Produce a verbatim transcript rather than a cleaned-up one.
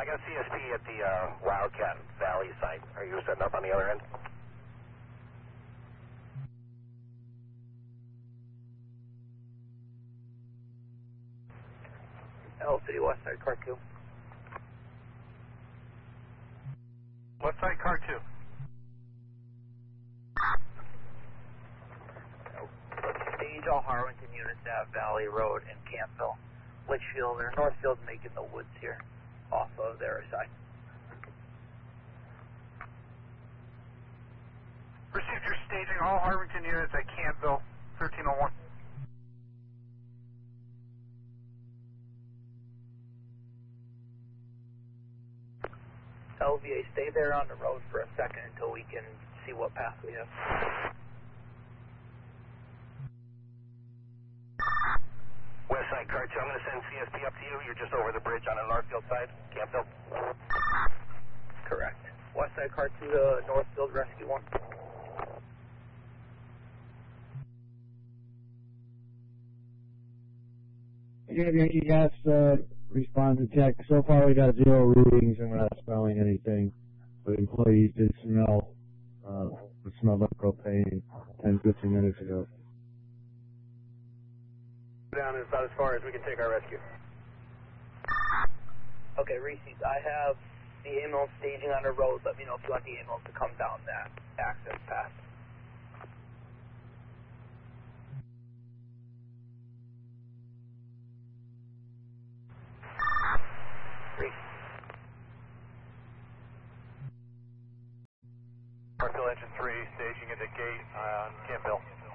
got C S P at the uh, Wildcat Valley site. Are you setting up on the other end? L City West Side, car two. West Side, car two. Stage all Harwinton units at Valley Road in Campbell. Litchfield or Northfield making the woods here off of their side. Received your staging all Harwinton units at Campbell, thirteen oh one. L V A, stay there on the road for a second until we can see what path we have. West Side, car two. I'm going to send C S P up to you. You're just over the bridge on the Northfield side, Campbell. Correct. West Side, car two to Northfield, rescue one. Yeah, you guys uh, respond to check. So far we got zero readings and we're not smelling anything. But employees did smell, uh, it smelled like propane ten, fifteen minutes ago. Down is about as far as we can take our rescue. Okay, Reese, I have the ambulance staging on the road. Let me know if you want the ambulance to come down that access path. Reese. Northfield engine three, staging at the gate on Campbell.